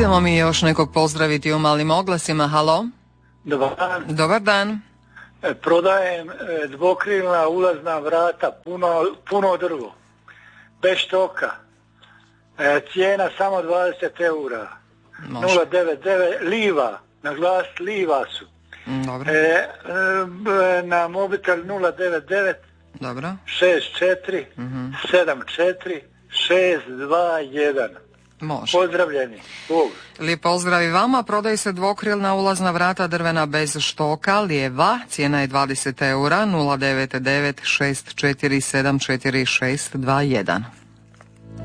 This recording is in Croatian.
Idemo mi još nekog pozdraviti u malim oglasima. Halo? Dobar dan. Dobar dan. Prodajem dvokrilna ulazna vrata, puno drvo, bez štoka. Cijena samo 20 eura. Može. 099, liva, na glas liva su. Dobro. Na mobitel 099 Dobro. 64 74 621. Može. Pozdravljeni. Bog. Lijep pozdrav i vama. Prodaju se dvokrilna ulazna vrata drvena bez štoka, lijeva, cijena je 20 eura, 099 647 4621.